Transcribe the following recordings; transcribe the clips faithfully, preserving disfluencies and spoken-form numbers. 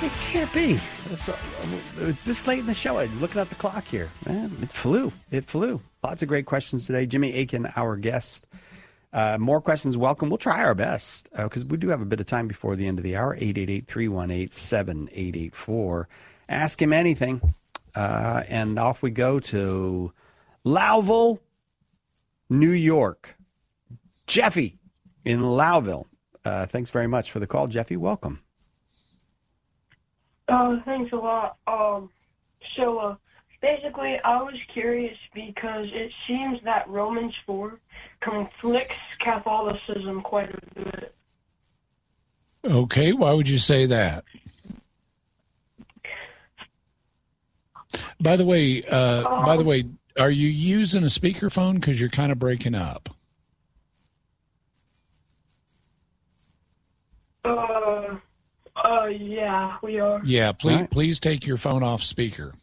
It can't be. It's, uh, it's this late in the show. I'm looking at the clock here. Man, it flew. It flew. Lots of great questions today. Jimmy Akin, our guest. Uh, more questions, welcome. We'll try our best because uh, we do have a bit of time before the end of the hour. eight eight eight, three one eight, seven eight eight four. Ask him anything. Uh, and off we go to Lowville, New York. Jeffy in Lowville. Uh, thanks very much for the call, Jeffy. Welcome. Uh, thanks a lot. Um, so, uh, basically, I was curious because it seems that Romans four conflicts Catholicism quite a bit. Okay, why would you say that? By the way, uh, um, by the way, are you using a speakerphone? Because you're kind of breaking up. Uh, uh, yeah, we are. Yeah, please, right. please take your phone off speaker.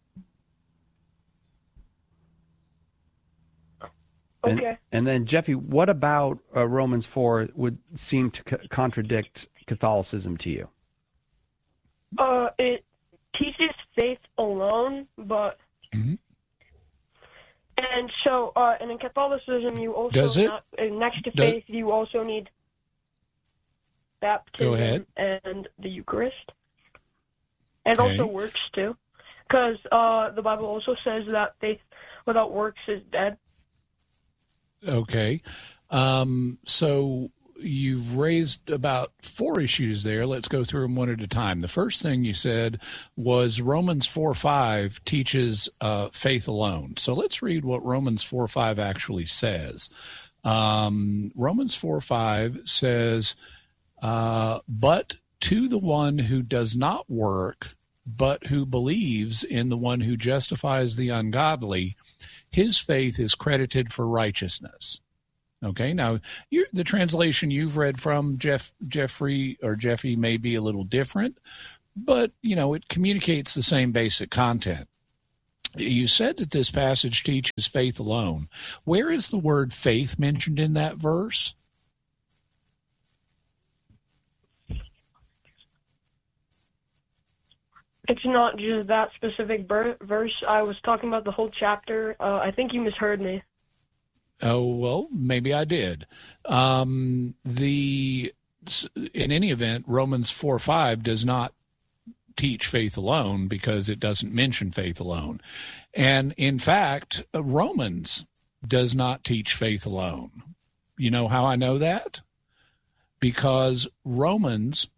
And, okay. and then, Jeffy, what about uh, Romans four would seem to co- contradict Catholicism to you? Uh, it teaches faith alone, but... Mm-hmm. And so, uh, and in Catholicism, you also... Does it? Not, uh, next to Does, faith, you also need baptism Go ahead. and the Eucharist. And Okay. also works, too. Because uh, the Bible also says that faith without works is dead. Okay. Um, so you've raised about four issues there. Let's go through them one at a time. The first thing you said was Romans four five teaches uh, faith alone. So let's read what Romans four five actually says. Um, Romans four five says, uh, but to the one who does not work, but who believes in the one who justifies the ungodly, his faith is credited for righteousness. Okay, now you're, the translation you've read from Jeff, Jeffrey or Jeffy may be a little different, but you know it communicates the same basic content. You said that this passage teaches faith alone. Where is the word faith mentioned in that verse? It's not just that specific ber- verse. I was talking about the whole chapter. Uh, I think you misheard me. Oh, well, maybe I did. Um, the in any event, Romans four five does not teach faith alone because it doesn't mention faith alone. And in fact, Romans does not teach faith alone. You know how I know that? Because Romans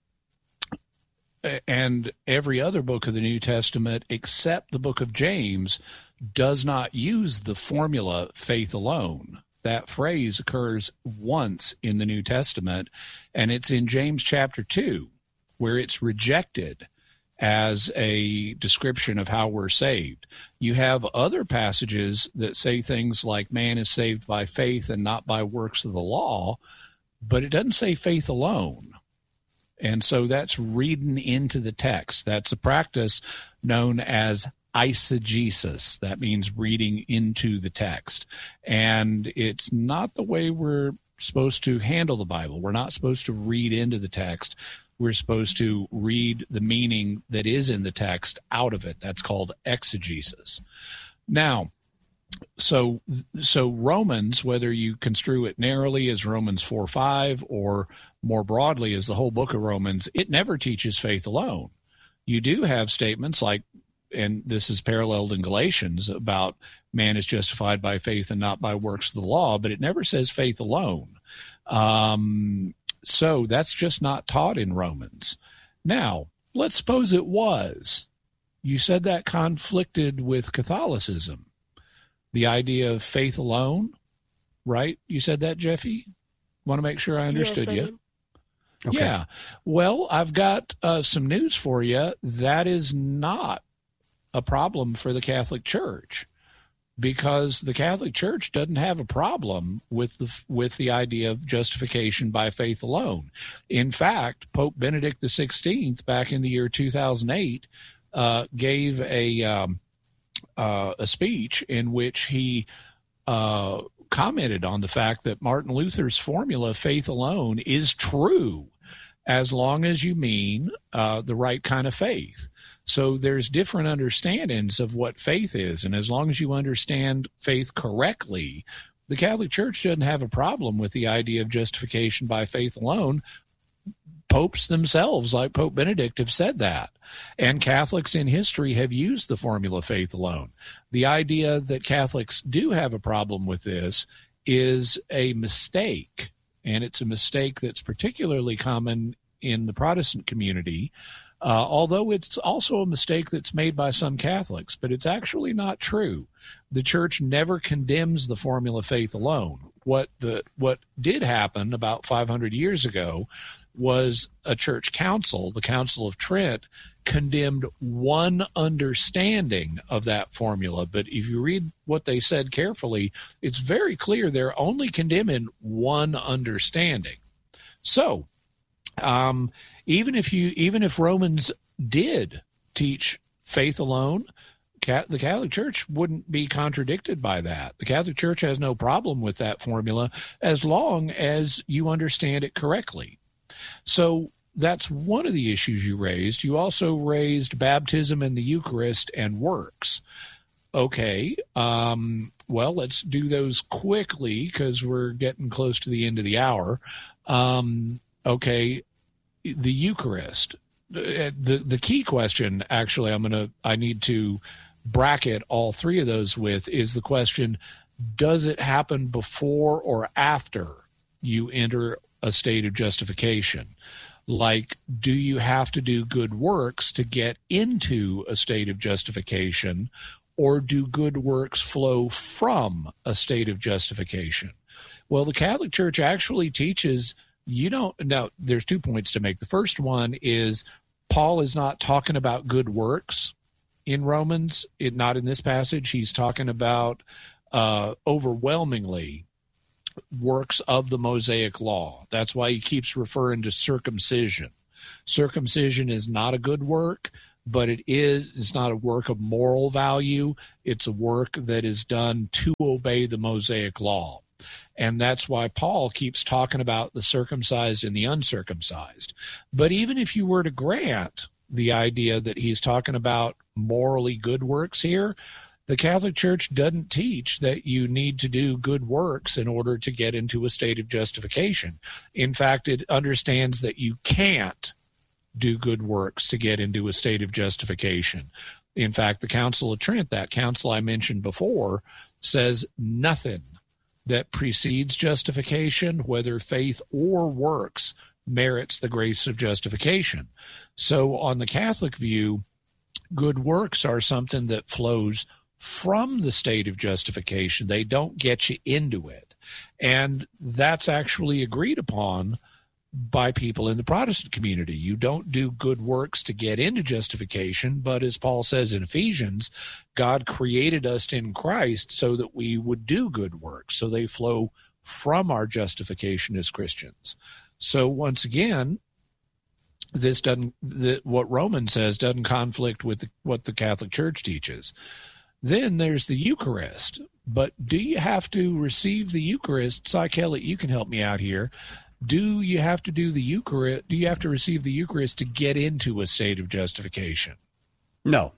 and every other book of the New Testament except the book of James does not use the formula faith alone. That phrase occurs once in the New Testament, and it's in James chapter two, where it's rejected as a description of how we're saved. You have other passages that say things like man is saved by faith and not by works of the law, but it doesn't say faith alone. And so that's reading into the text. That's a practice known as eisegesis. That means reading into the text. And it's not the way we're supposed to handle the Bible. We're not supposed to read into the text. We're supposed to read the meaning that is in the text out of it. That's called exegesis. Now, so so Romans, whether you construe it narrowly as Romans four five or more broadly as the whole book of Romans, it never teaches faith alone. You do have statements like, and this is paralleled in Galatians, about man is justified by faith and not by works of the law, but it never says faith alone. Um, so that's just not taught in Romans. Now, let's suppose it was. You said that conflicted with Catholicism. The idea of faith alone, right? You said that, Jeffy? Want to make sure I understood Yes, I you. did. Okay. Yeah. Well, I've got uh, some news for you. That is not a problem for the Catholic Church, because the Catholic Church doesn't have a problem with the with the idea of justification by faith alone. In fact, Pope Benedict the sixteenth, back in the year two thousand eight, uh, gave a um, uh, a speech in which he uh, commented on the fact that Martin Luther's formula, faith alone, is true. as long as you mean uh, the right kind of faith. So there's different understandings of what faith is. And as long as you understand faith correctly, the Catholic Church doesn't have a problem with the idea of justification by faith alone. Popes themselves, like Pope Benedict, have said that. And Catholics in history have used the formula faith alone. The idea that Catholics do have a problem with this is a mistake. And it's a mistake that's particularly common in the Protestant community, uh, although it's also a mistake that's made by some Catholics, but it's actually not true. The Church never condemns the formula faith alone. What the what did happen about five hundred years ago was a church council, the Council of Trent, condemned one understanding of that formula. But if you read what they said carefully, it's very clear they're only condemning one understanding. So, um, even if you, even if Romans did teach faith alone, the Catholic Church wouldn't be contradicted by that. The Catholic Church has no problem with that formula as long as you understand it correctly. So that's one of the issues you raised. You also raised baptism and the Eucharist and works. Okay, um, well, let's do those quickly because we're getting close to the end of the hour. Um, okay, the Eucharist. The, the key question, actually, I'm gonna I need to bracket all three of those with is the question: does it happen before or after you enter a state of justification? Like, do you have to do good works to get into a state of justification, or do good works flow from a state of justification? Well, the Catholic Church actually teaches you don't. Now, there's two points to make. The first one is Paul is not talking about good works in Romans, it, not in this passage. He's talking about uh, overwhelmingly works of the Mosaic law. That's why he keeps referring to circumcision. Circumcision is not a good work, but it is, it's not a work of moral value. It's a work that is done to obey the Mosaic law. And that's why Paul keeps talking about the circumcised and the uncircumcised. But even if you were to grant the idea that he's talking about morally good works here, the Catholic Church doesn't teach that you need to do good works in order to get into a state of justification. In fact, it understands that you can't do good works to get into a state of justification. In fact, the Council of Trent, that council I mentioned before, says nothing that precedes justification, whether faith or works, merits the grace of justification. So on the Catholic view, good works are something that flows from the state of justification. They don't get you into it. And that's actually agreed upon by people in the Protestant community. You don't do good works to get into justification, but as Paul says in Ephesians, God created us in Christ so that we would do good works. So they flow from our justification as Christians. So once again, this doesn't, the, what Romans says doesn't conflict with the, what the Catholic Church teaches. Then there's the Eucharist. But do you have to receive the Eucharist? Cy Kellett, you can help me out here. Do you have to do the Eucharist? Do you have to receive the Eucharist to get into a state of justification? No.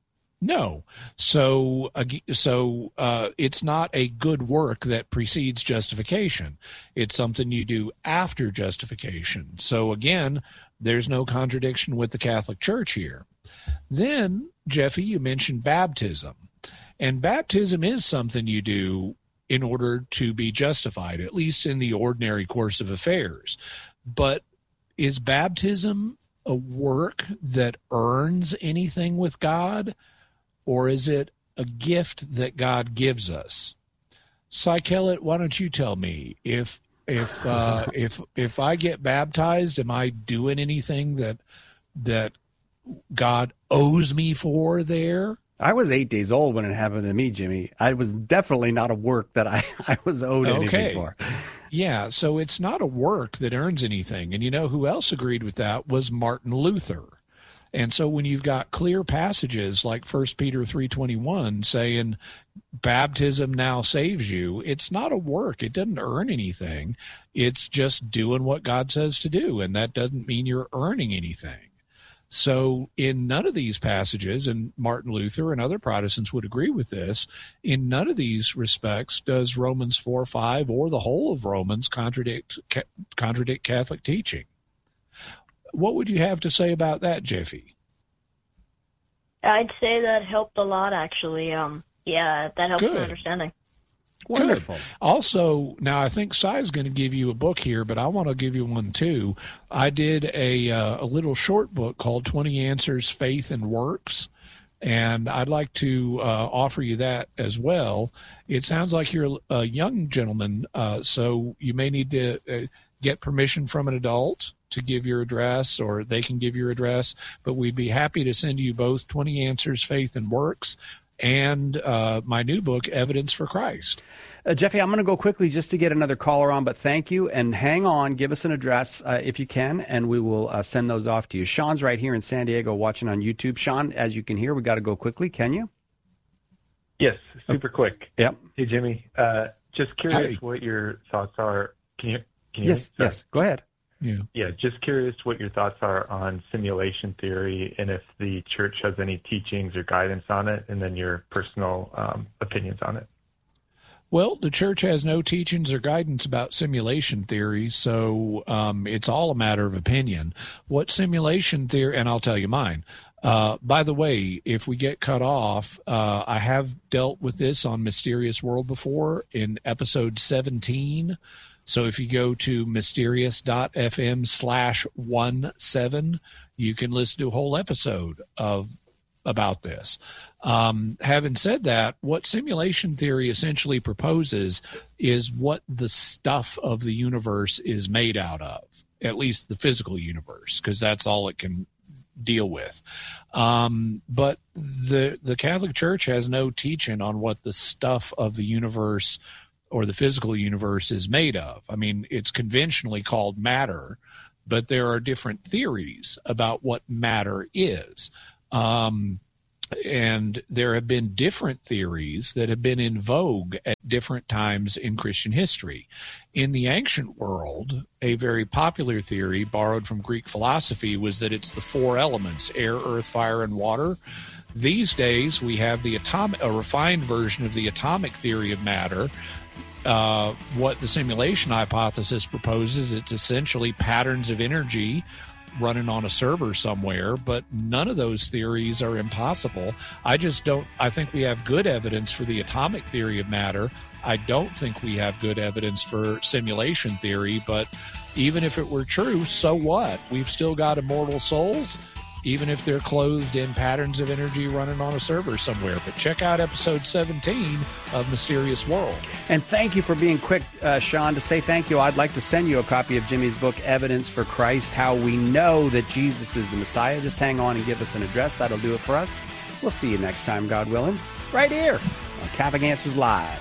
No. So, so uh, it's not a good work that precedes justification. It's something you do after justification. So again, there's no contradiction with the Catholic Church here. Then, Jeffy, you mentioned baptism. And baptism is something you do in order to be justified, at least in the ordinary course of affairs. But is baptism a work that earns anything with God, or is it a gift that God gives us? Cy Kellett, why don't you tell me, if if uh, if if I get baptized, am I doing anything that that God owes me for there? I was eight days old when it happened to me, Jimmy. I was definitely not a work that I, I was owed anything okay. for. Yeah, so it's not a work that earns anything. And you know who else agreed with that was Martin Luther. And so when you've got clear passages like First Peter three twenty-one saying baptism now saves you, it's not a work. It doesn't earn anything. It's just doing what God says to do, and that doesn't mean you're earning anything. So in none of these passages, and Martin Luther and other Protestants would agree with this, in none of these respects does Romans four five or the whole of Romans contradict contradict Catholic teaching. What would you have to say about that, Jeffy? I'd say that helped a lot, actually. Um, yeah, that helped Good. my understanding. Wonderful. Good. Also, now I think Cy's going to give you a book here, but I want to give you one too. I did a uh, a little short book called twenty Answers, Faith and Works, and I'd like to uh, offer you that as well. It sounds like you're a young gentleman, uh, so you may need to uh, get permission from an adult to give your address, or they can give your address, but we'd be happy to send you both twenty Answers, Faith and Works, and uh, my new book, Evidence for Christ. Uh, Jeffy, I'm going to go quickly just to get another caller on, but thank you. And hang on, give us an address uh, if you can, and we will uh, send those off to you. Sean's right here in San Diego watching on YouTube. Sean, as you can hear, we got to go quickly. Can you? Yes, super quick. Yep. Hey, Jimmy, uh, just curious Hi. what your thoughts are. Can you, can you Yes, hear me? yes. Go ahead. Yeah. Yeah, just curious what your thoughts are on simulation theory and if the church has any teachings or guidance on it, and then your personal um, opinions on it. Well, the church has no teachings or guidance about simulation theory, so um, it's all a matter of opinion. What simulation theory, and I'll tell you mine. Uh, by the way, if we get cut off, uh, I have dealt with this on Mysterious World before in episode seventeen. So if you go to mysterious.fm slash one seven, you can listen to a whole episode of about this. Um, having said that, what simulation theory essentially proposes is what the stuff of the universe is made out of, at least the physical universe, because that's all it can deal with. Um, but the the Catholic Church has no teaching on what the stuff of the universe or the physical universe is made of. I mean, it's conventionally called matter, but there are different theories about what matter is. Um, and there have been different theories that have been in vogue at different times in Christian history. In the ancient world, a very popular theory borrowed from Greek philosophy was that it's the four elements: air, earth, fire, and water. These days, we have the atomic, a refined version of the atomic theory of matter. Uh, what the simulation hypothesis proposes, it's essentially patterns of energy running on a server somewhere, but none of those theories are impossible. I just don't, I think we have good evidence for the atomic theory of matter. I don't think we have good evidence for simulation theory, but even if it were true, so what? We've still got immortal souls, even if they're clothed in patterns of energy running on a server somewhere. But check out episode seventeen of Mysterious World. And thank you for being quick, uh, Sean, to say thank you. I'd like to send you a copy of Jimmy's book, Evidence for Christ, How We Know That Jesus is the Messiah. Just hang on and give us an address. That'll do it for us. We'll see you next time, God willing, right here on Catholic Answers Live.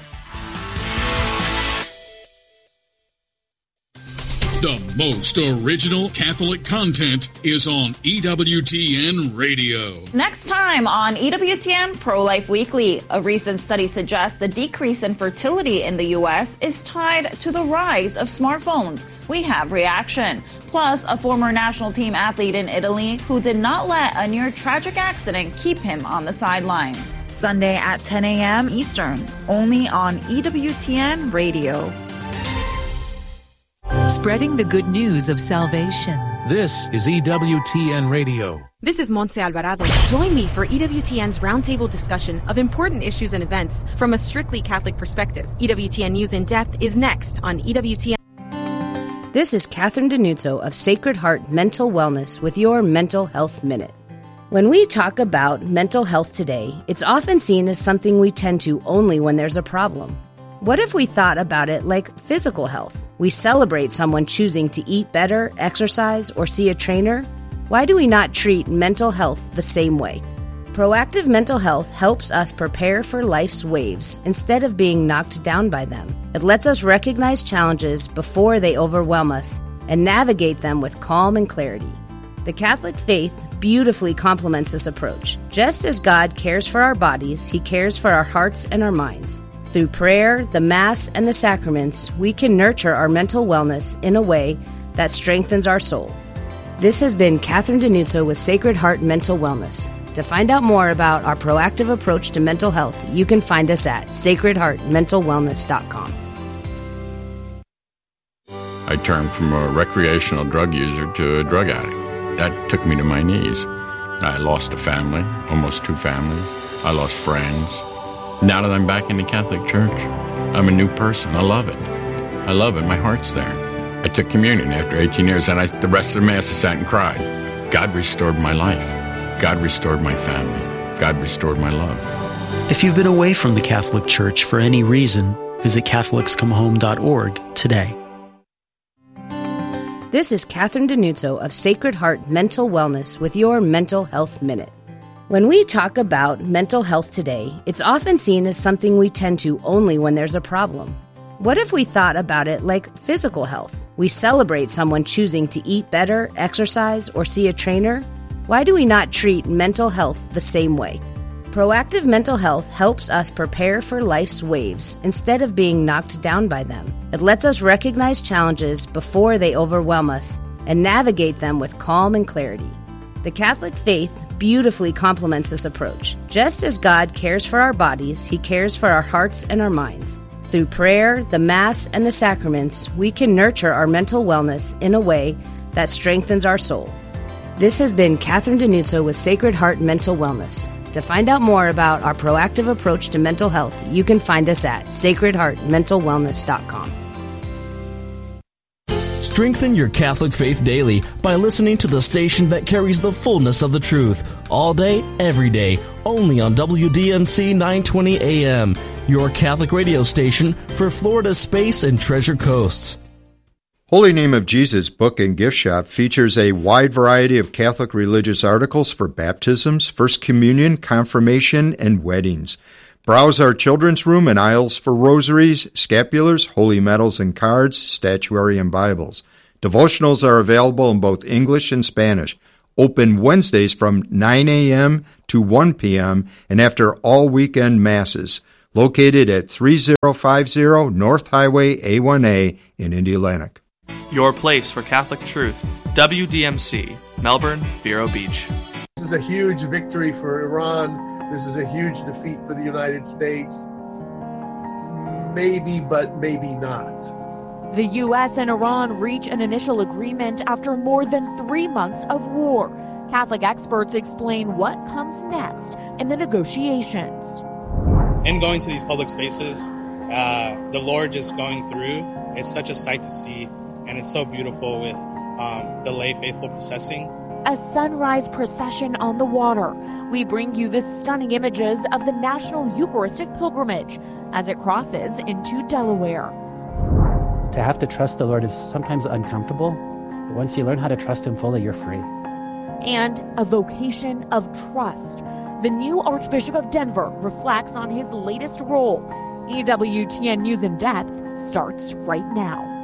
The most original Catholic content is on E W T N Radio. Next time on E W T N Pro-Life Weekly, a recent study suggests the decrease in fertility in the U S is tied to the rise of smartphones. We have reaction. Plus, a former national team athlete in Italy who did not let a near tragic accident keep him on the sideline. Sunday at ten a.m. Eastern, only on E W T N Radio. Spreading the good news of salvation. This is E W T N Radio. This is Montse Alvarado. Join me for E W T N's roundtable discussion of important issues and events from a strictly Catholic perspective. E W T N News in Depth is next on E W T N. This is Catherine Denuzzo of Sacred Heart Mental Wellness with your Mental Health Minute. When we talk about mental health today, it's often seen as something we tend to only when there's a problem. What if we thought about it like physical health? We celebrate someone choosing to eat better, exercise, or see a trainer. Why do we not treat mental health the same way? Proactive mental health helps us prepare for life's waves instead of being knocked down by them. It lets us recognize challenges before they overwhelm us and navigate them with calm and clarity. The Catholic faith beautifully complements this approach. Just as God cares for our bodies, He cares for our hearts and our minds. Through prayer, the Mass, and the sacraments, we can nurture our mental wellness in a way that strengthens our soul. This has been Catherine Denuzzo with Sacred Heart Mental Wellness. To find out more about our proactive approach to mental health, you can find us at sacred heart mental wellness dot com. I turned from a recreational drug user to a drug addict. That took me to my knees. I lost a family, almost two families. I lost friends. Now that I'm back in the Catholic Church, I'm a new person. I love it. I love it. My heart's there. I took communion after eighteen years, and I, the rest of the Mass I sat and cried. God restored my life. God restored my family. God restored my love. If you've been away from the Catholic Church for any reason, visit Catholics Come Home dot org today. This is Catherine Denuzzo of Sacred Heart Mental Wellness with your Mental Health Minute. When we talk about mental health today, it's often seen as something we tend to only when there's a problem. What if we thought about it like physical health? We celebrate someone choosing to eat better, exercise, or see a trainer. Why do we not treat mental health the same way? Proactive mental health helps us prepare for life's waves instead of being knocked down by them. It lets us recognize challenges before they overwhelm us and navigate them with calm and clarity. The Catholic faith beautifully complements this approach. Just as God cares for our bodies, He cares for our hearts and our minds. Through prayer, the Mass, and the sacraments, we can nurture our mental wellness in a way that strengthens our soul. This has been Catherine Denuzzo with Sacred Heart Mental Wellness. To find out more about our proactive approach to mental health, you can find us at sacred heart mental wellness dot com. Strengthen your Catholic faith daily by listening to the station that carries the fullness of the truth, all day, every day, only on W D M C nine twenty A M, your Catholic radio station for Florida's Space and Treasure Coasts. Holy Name of Jesus Book and Gift Shop features a wide variety of Catholic religious articles for baptisms, First Communion, confirmation, and weddings. Browse our children's room and aisles for rosaries, scapulars, holy medals and cards, statuary, and Bibles. Devotionals are available in both English and Spanish. Open Wednesdays from nine a.m. to one p.m. and after all weekend masses. Located at thirty fifty North Highway A one A in Indialantic. Your place for Catholic truth. W D M C, Melbourne, Vero Beach. This is a huge victory for Iran. This is a huge defeat for the United States. Maybe, but maybe not. The U S and Iran reach an initial agreement after more than three months of war. Catholic experts explain what comes next in the negotiations. And going to these public spaces, uh, the Lord just going through, it's such a sight to see. And it's so beautiful with um, the lay faithful processing. A sunrise procession on the water. We bring you the stunning images of the National Eucharistic Pilgrimage as it crosses into Delaware. To have to trust the Lord is sometimes uncomfortable, but once you learn how to trust Him fully, you're free. And a vocation of trust. The new Archbishop of Denver reflects on his latest role. E W T N News in Depth starts right now.